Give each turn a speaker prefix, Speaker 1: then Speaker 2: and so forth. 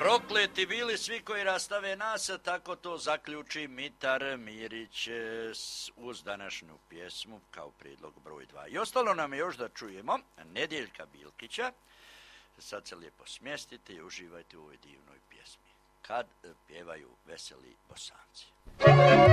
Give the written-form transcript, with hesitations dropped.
Speaker 1: Prokleti bili svi koji rastave nas, tako to zaključi Mitar Mirić uz današnju pjesmu kao prijedlog broj 2. I ostalo nam je još da čujemo Nedjeljka Bilkića. Sad se lijepo smjestite i uživajte u ovoj divnoj pjesmi. Kad pjevaju veseli Bosanci.